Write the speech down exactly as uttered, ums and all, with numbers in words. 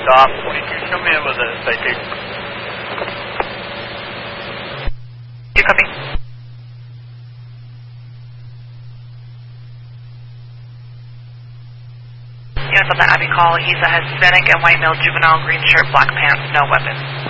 Stop. twenty-two, come in with a citation. You copy? Units on the Abbey call. He's a Hispanic and white male juvenile, green shirt, black pants, no weapon.